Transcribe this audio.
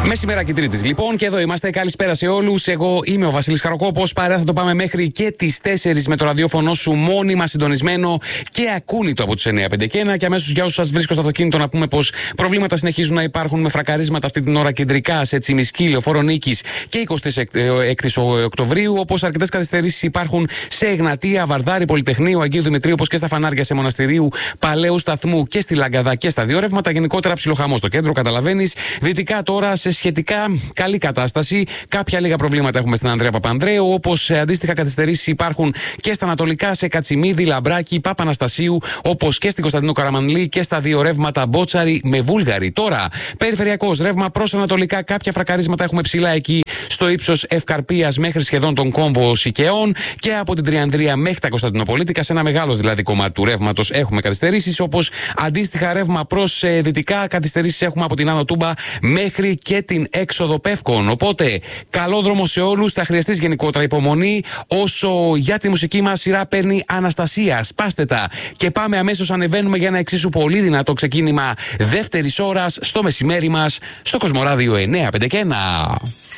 Μεσημεράκι Τρίτης λοιπόν, και εδώ είμαστε. Καλησπέρα σε όλους. Εγώ είμαι ο Βασίλης Χαροκόπος. Παρέα θα το πάμε μέχρι και τις 4 με το ραδιόφωνο σου μόνιμα συντονισμένο και ακούνητο από τους 951. Και αμέσως για όσους σας βρίσκω στο αυτοκίνητο να πούμε πως προβλήματα συνεχίζουν να υπάρχουν με φρακαρίσματα αυτή την ώρα κεντρικά σε Τσιμισκή, Λεωφόρο Νίκης και 26 Οκτωβρίου. Όπως αρκετές καθυστερήσεις υπάρχουν σε Εγνατία, Βαρδάρη, Πολυτεχνείου, Αγίου Δημητρίου, όπως και στα φανάρια σε Μοναστηρίου, Παλαιού Σταθμού και στη Λαγκαδά και στα δύο ρεύματα. Γενικότερα ψιλοχαμό στο κέντρο, καταλαβαίνεις. Δυτικά τώρα σε σχετικά καλή κατάσταση. Κάποια λίγα προβλήματα έχουμε στην Ανδρέα Παπανδρέου, όπως αντίστοιχα καθυστερήσεις υπάρχουν και στα ανατολικά σε Κατσιμίδη, Λαμπράκη, Παπαναστασίου, όπως και στην Κωνσταντίνο Καραμανλή και στα δύο ρεύματα Μπότσαρη με Βούλγαρη. Τώρα, περιφερειακός ρεύμα προς ανατολικά, κάποια φρακαρίσματα έχουμε ψηλά εκεί στο ύψος Ευκαρπίας μέχρι σχεδόν τον κόμβο Σικαιών και από την Τριανδρία μέχρι τα Κωνσταντινοπολίτικα. Σε ένα μεγάλο δηλαδή κομμάτι του ρεύματος έχουμε καθυστερήσεις, όπως αντίστοιχα ρεύμα προς δυτικά καθυστερήσεις έχουμε από την Άνω Τούμπα μέχρι και την έξοδο Πεύκων. Οπότε, καλό δρόμο σε όλους. Θα χρειαστεί γενικότερα υπομονή όσο για τη μουσική μας σειρά παίρνει Αναστασία. Σπάστε τα και πάμε αμέσως, ανεβαίνουμε για ένα εξίσου πολύ δυνατό ξεκίνημα δεύτερης ώρας στο μεσημέρι μας στο Κοσμοράδιο 951.